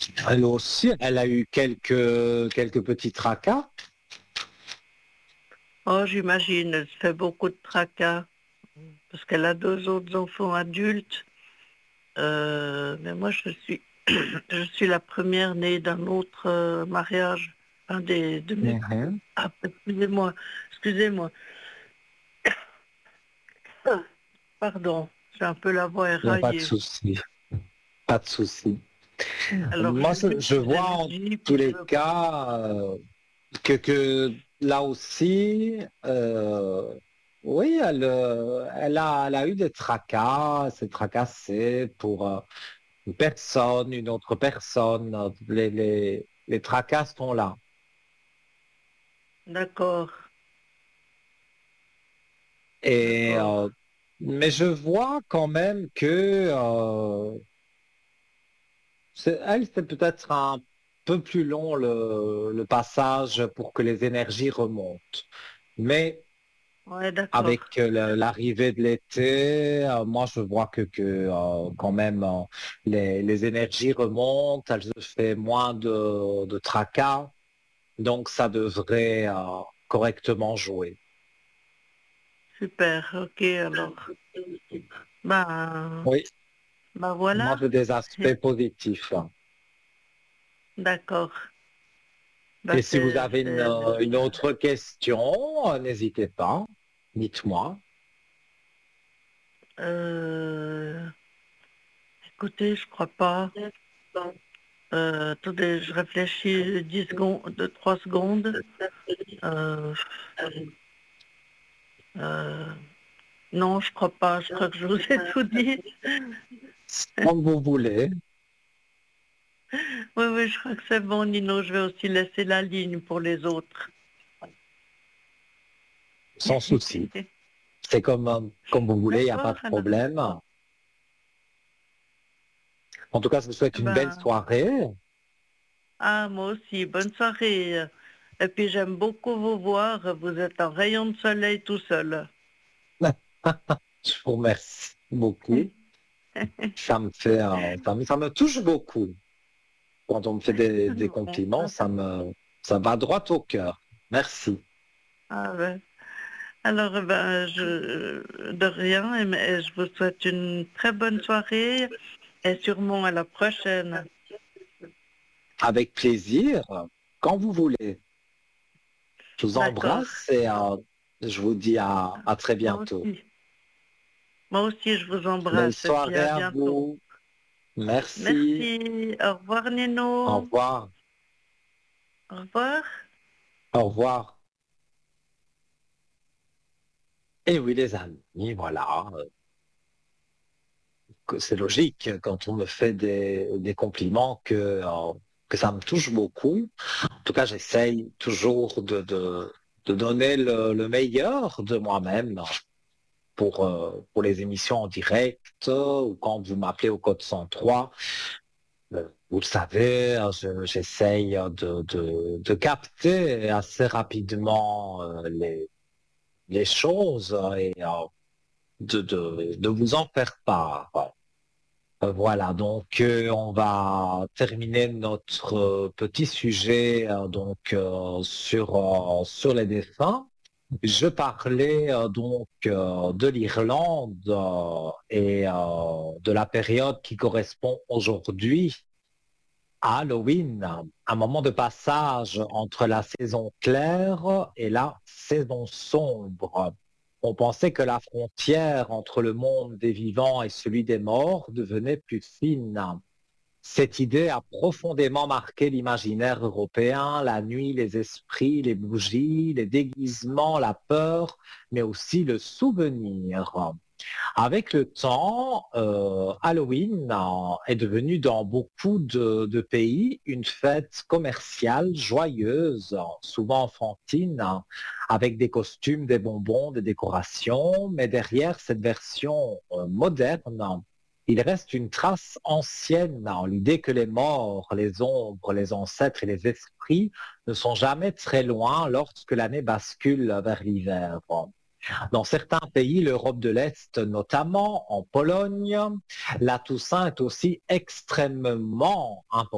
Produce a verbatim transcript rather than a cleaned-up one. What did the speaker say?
Elle aussi, elle a eu quelques, quelques petits tracas. Oh, j'imagine, elle se fait beaucoup de tracas parce qu'elle a deux autres enfants adultes. Euh, mais moi, je suis, je suis la première née d'un autre euh, mariage. Un des de mes. Mhm. Ah, excusez-moi, excusez-moi. Ah, pardon, j'ai un peu la voix Il n'y a pas de éraillée. souci. Pas de souci. Alors, Moi, j'ai ce- eu je des vois en allergies, tous puis je les veux pas. cas euh, que, que là aussi, euh, oui, elle, euh, elle a, elle a eu des tracas, elle s'est tracassée pour euh, une personne, une autre personne. Les, les, les tracas sont là. D'accord, Et, d'accord. euh, mais je vois quand même que euh, c'est- elle, c'est peut-être un peu plus long le, le passage pour que les énergies remontent. Mais Ouais, d'accord. avec euh, la- l'arrivée de l'été, euh, moi je vois que, que euh, quand même euh, les, les énergies remontent, elle se fait moins de, de tracas, donc ça devrait euh, correctement jouer. Super, ok, alors. Ben, Oui, ben moi voilà. j'ai des aspects positifs. D'accord. Ben Et si vous c'est, avez une, c'est, euh, une autre question, euh, n'hésitez pas, dites-moi. euh, écoutez, je crois pas. Euh, attendez, je réfléchis dix secondes, deux, trois secondes. Euh, euh, non, je crois pas. Je crois que je vous ai tout dit. Comme vous voulez, Oui, oui, je crois que c'est bon, Nino. Je vais aussi laisser la ligne pour les autres. sans souci. C'est comme, euh, comme vous voulez, il n'y a pas D'accord, de alors. problème. En tout cas, je vous souhaite Eh une belle ben, soirée. ah, moi aussi, bonne soirée. Et puis j'aime beaucoup vous voir. Vous êtes un rayon de soleil tout seul. Je vous remercie beaucoup. Ça me fait, euh, ça me, ça me touche beaucoup. Quand on me fait des, des compliments, ça me, ça va droit au cœur. Merci. Ah, ouais. Alors, eh ben, je, de rien, et mais je vous souhaite une très bonne soirée et sûrement à la prochaine. Avec plaisir, quand vous voulez. Je vous D'accord. embrasse et euh, je vous dis à, à très Moi bientôt. aussi. Moi aussi, je vous Belle embrasse et puis soirée à à bientôt. vous. Merci. Merci. Au revoir, Au Nino. revoir. Au revoir. Au revoir. Et oui, les amis, voilà. euh, que C'est logique quand on me fait des, des compliments que, euh, que ça me touche beaucoup. En tout cas, j'essaye toujours de, de, de donner le, le meilleur de moi-même pour, euh, pour les émissions en direct euh, ou quand vous m'appelez au code cent trois. Euh, Vous le savez, euh, je- j'essaye de, de, de capter assez rapidement euh, les, les choses euh, et euh, de, de, de vous en faire part. Euh, Voilà, donc euh, on va terminer notre euh, petit sujet euh, donc euh, sur euh, sur les défunts. Je parlais euh, donc euh, de l'Irlande euh, et euh, de la période qui correspond aujourd'hui à Halloween, un moment de passage entre la saison claire et la saison sombre. On pensait que la frontière entre le monde des vivants et celui des morts devenait plus fine. Cette idée a profondément marqué l'imaginaire européen, la nuit, les esprits, les bougies, les déguisements, la peur, mais aussi le souvenir. Avec le temps, euh, Halloween euh, est devenu dans beaucoup de, de pays une fête commerciale joyeuse, euh, souvent enfantine, hein, avec des costumes, des bonbons, des décorations. Mais derrière cette version euh, moderne, il reste une trace ancienne, hein, l'idée que les morts, les ombres, les ancêtres et les esprits ne sont jamais très loin lorsque l'année bascule vers l'hiver. Dans certains pays, l'Europe de l'Est, notamment en Pologne, la Toussaint est aussi extrêmement importante.